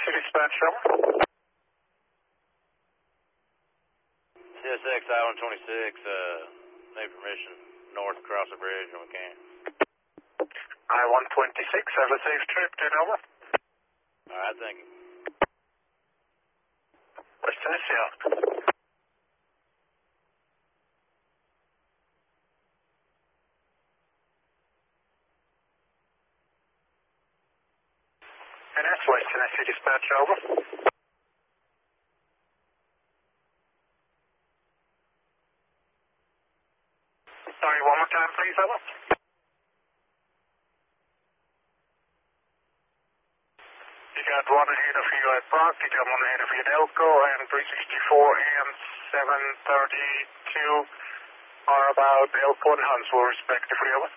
dispatch, over. CSX Island 26, need permission north across the bridge and we can. I-126, have a safe trip, then over. Alright, thank you. West Tennessee out. And that's West Tennessee dispatch, over. Sorry, one more time, please, over. You got one ahead of you at Brock, you got one ahead of you at Elko, and 364 and 732 are about Elko and Huntsville, respectively, over.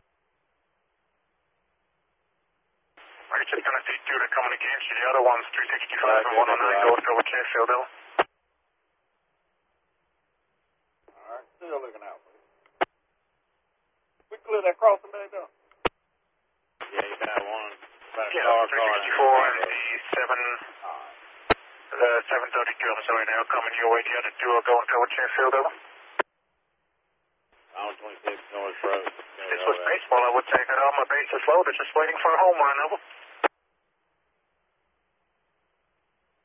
We're just going to see two that are coming against you. The other one's 365 and 109 going over Sheffield, over. Alright, still looking out for you. We clear that crossing back up? Yeah, you got one. Yeah, 364 and the 732, I'm sorry, now coming your way. The other two are going toward Sheffield, over. Island 26 North Road. This was baseball, I would take it on. My base is loaded, just waiting for a home run, over.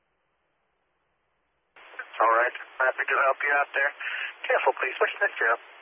All right, happy to help you out there. Careful, please, push this job.